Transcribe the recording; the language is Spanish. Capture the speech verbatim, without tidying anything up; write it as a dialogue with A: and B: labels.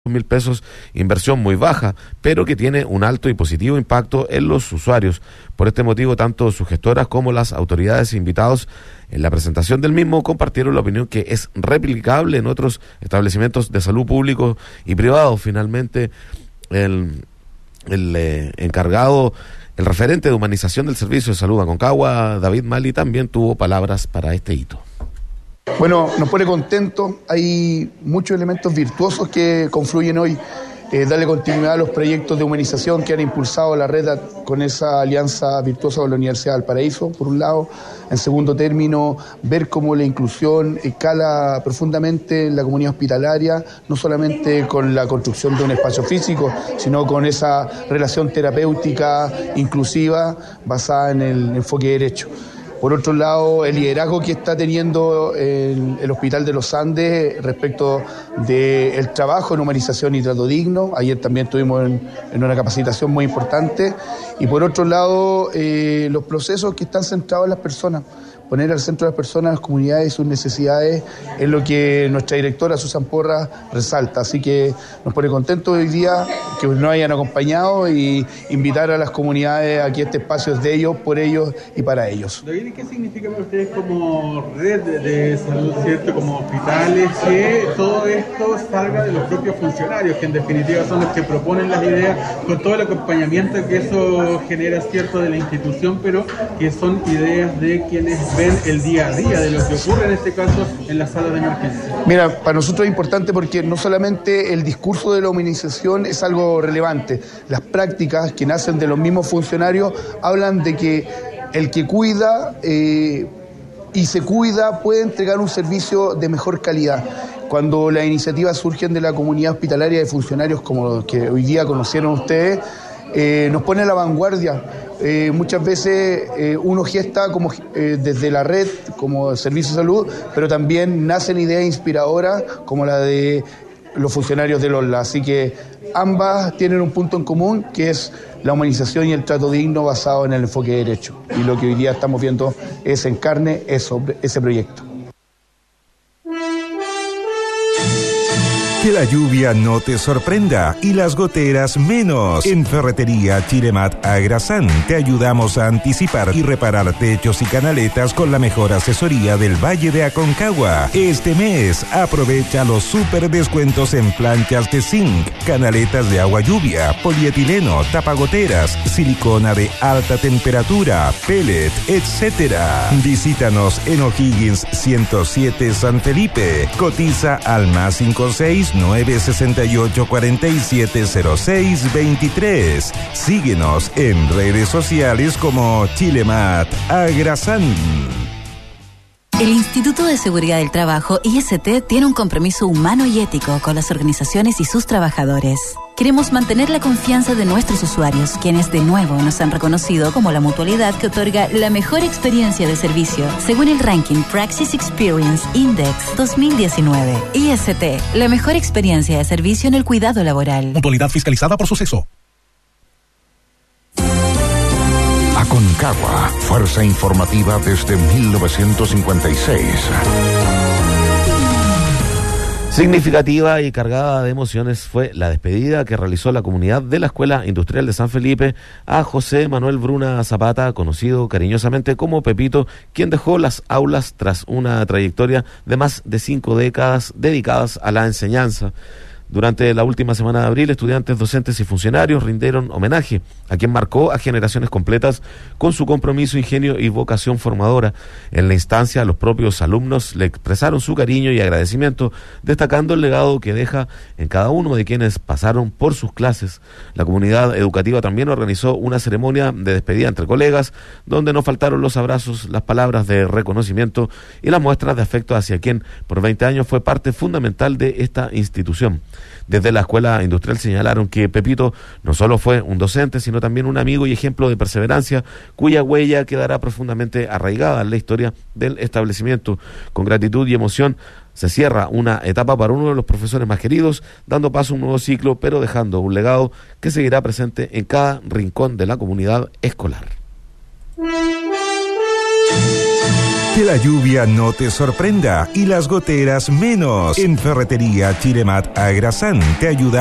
A: mil pesos, inversión muy baja, pero que tiene un alto y positivo impacto en los usuarios. Por este motivo, tanto sus gestoras como las autoridades invitados en la presentación del mismo compartieron la opinión que es replicable en otros establecimientos de salud públicos y privados. Finalmente, el, el eh, encargado, el referente de humanización del servicio de salud Aconcagua, David Mali, también tuvo palabras para este hito.
B: Bueno, nos pone contentos, hay muchos elementos virtuosos que confluyen hoy, eh, darle continuidad a los proyectos de humanización que han impulsado la red con esa alianza virtuosa con la Universidad del Paraíso, por un lado. En segundo término, ver cómo la inclusión cala profundamente en la comunidad hospitalaria, no solamente con la construcción de un espacio físico, sino con esa relación terapéutica inclusiva basada en el enfoque derecho. Por otro lado, el liderazgo que está teniendo el, el Hospital de los Andes respecto del trabajo en humanización y trato digno. Ayer también estuvimos en, en una capacitación muy importante. Y por otro lado, eh, los procesos que están centrados en las personas. Poner al centro de las personas, las comunidades y sus necesidades es lo que nuestra directora Susan Porras resalta. Así que nos pone contentos hoy día que nos hayan acompañado y invitar a las comunidades a que este espacio es de ellos, por ellos y para ellos.
C: David, ¿qué significa para ustedes como red de, de salud, cierto, como hospitales, que todo esto salga de los propios funcionarios, que en definitiva son los que proponen las ideas, con todo el acompañamiento que eso genera, cierto, de la institución, pero que son ideas de quienes ven el día a día de lo que ocurre en este caso en la sala de emergencia?
B: Mira, para nosotros es importante porque no solamente el discurso de la humanización es algo relevante, las prácticas que nacen de los mismos funcionarios hablan de que el que cuida eh, y se cuida puede entregar un servicio de mejor calidad. Cuando las iniciativas surgen de la comunidad hospitalaria de funcionarios como los que hoy día conocieron ustedes, eh, nos pone a la vanguardia. Eh, muchas veces eh, uno gesta como, eh, desde la red como servicio de salud, pero también nacen ideas inspiradoras como la de los funcionarios del OLA. Así que ambas tienen un punto en común, que es la humanización y el trato digno basado en el enfoque de derecho. Y lo que hoy día estamos viendo es en carne eso, ese proyecto.
D: Que la lluvia no te sorprenda y las goteras menos. En Ferretería Chilemat Agrasán te ayudamos a anticipar y reparar techos y canaletas con la mejor asesoría del Valle de Aconcagua. Este mes aprovecha los super descuentos en planchas de zinc, canaletas de agua lluvia, polietileno, tapagoteras, silicona de alta temperatura, pellet, etcétera. Visítanos en O'Higgins ciento siete San Felipe. Cotiza al más cinco seis nueve seis ocho cuatro siete cero seis dos tres. Síguenos en redes sociales como Chilemat Agrasán.
E: El Instituto de Seguridad del Trabajo, I S T, tiene un compromiso humano y ético con las organizaciones y sus trabajadores. Queremos mantener la confianza de nuestros usuarios, quienes de nuevo nos han reconocido como la mutualidad que otorga la mejor experiencia de servicio, según el ranking Praxis Experience Index dos mil diecinueve. I S T, la mejor experiencia de servicio en el cuidado laboral.
F: Mutualidad fiscalizada por Suceso.
G: Aconcagua, fuerza informativa desde mil novecientos cincuenta y seis.
A: Significativa y cargada de emociones fue la despedida que realizó la comunidad de la Escuela Industrial de San Felipe a José Manuel Bruna Zapata, conocido cariñosamente como Pepito, quien dejó las aulas tras una trayectoria de más de cinco décadas dedicadas a la enseñanza. Durante la última semana de abril, estudiantes, docentes y funcionarios rindieron homenaje a quien marcó a generaciones completas con su compromiso, ingenio y vocación formadora. En la instancia, los propios alumnos le expresaron su cariño y agradecimiento, destacando el legado que deja en cada uno de quienes pasaron por sus clases. La comunidad educativa también organizó una ceremonia de despedida entre colegas, donde no faltaron los abrazos, las palabras de reconocimiento y las muestras de afecto hacia quien por veinte años fue parte fundamental de esta institución. Desde la Escuela Industrial señalaron que Pepito no solo fue un docente, sino también un amigo y ejemplo de perseverancia, cuya huella quedará profundamente arraigada en la historia del establecimiento. Con gratitud y emoción se cierra una etapa para uno de los profesores más queridos, dando paso a un nuevo ciclo, pero dejando un legado que seguirá presente en cada rincón de la comunidad escolar.
D: Que la lluvia no te sorprenda y las goteras menos. En Ferretería Chilemat Agrasán te ayuda